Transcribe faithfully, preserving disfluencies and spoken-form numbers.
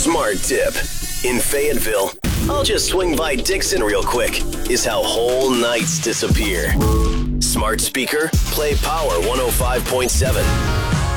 Smart Tip. In Fayetteville, I'll just swing by Dixon real quick, is how whole nights disappear. Smart speaker, play Power one oh five point seven.